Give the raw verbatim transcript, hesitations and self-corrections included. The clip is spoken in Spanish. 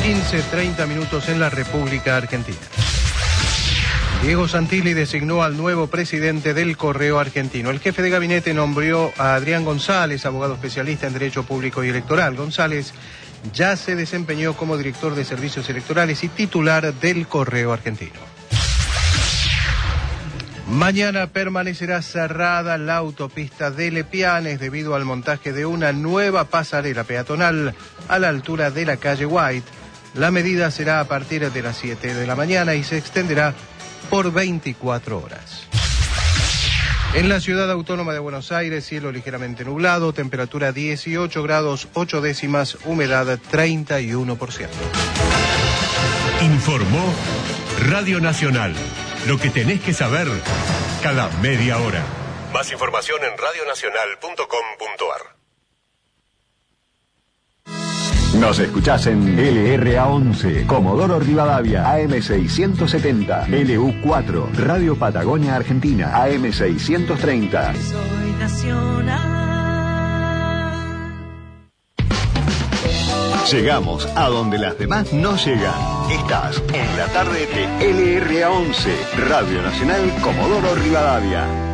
quince treinta minutos en la República Argentina. Diego Santilli designó al nuevo presidente del Correo Argentino. El jefe de gabinete nombró a Adrián González, abogado especialista en Derecho Público y Electoral. González ya se desempeñó como director de Servicios Electorales y titular del Correo Argentino. Mañana permanecerá cerrada la autopista de Lepianes debido al montaje de una nueva pasarela peatonal a la altura de la calle White. La medida será a partir de las siete de la mañana y se extenderá por veinticuatro horas. En la ciudad autónoma de Buenos Aires, cielo ligeramente nublado, temperatura dieciocho grados ocho décimas, humedad treinta y uno por ciento. Informó Radio Nacional. Lo que tenés que saber cada media hora. Más información en radionacional punto com punto ar. Nos escuchás en L R A once, Comodoro Rivadavia, A M seiscientos setenta, L U cuatro, Radio Patagonia Argentina, A M seiscientos treinta. Soy nacional. Llegamos a donde las demás no llegan. Estás en la tarde de L R A once, Radio Nacional Comodoro Rivadavia.